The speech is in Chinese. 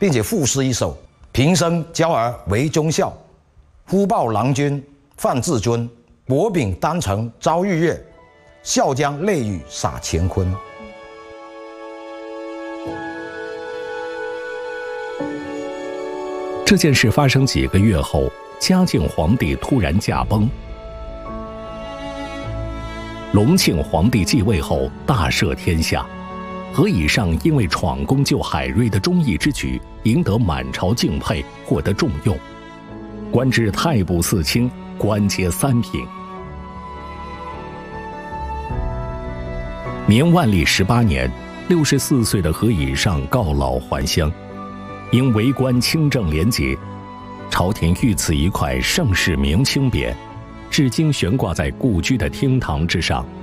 并且赋诗一首：平生娇儿为忠孝，忽报郎君范至尊。薄饼丹城朝玉月，笑将泪雨洒乾坤。 这件事发生几个月后，嘉靖皇帝突然驾崩。隆庆皇帝继位后大赦天下，何以上因为闯宫救海瑞的忠义之举，赢得满朝敬佩，获得重用，官至太仆寺卿，官阶3品。明万历18年，64岁的何以上告老还乡，因为官清正廉洁，朝廷御赐一块盛世明清匾，至今悬挂在故居的厅堂之上。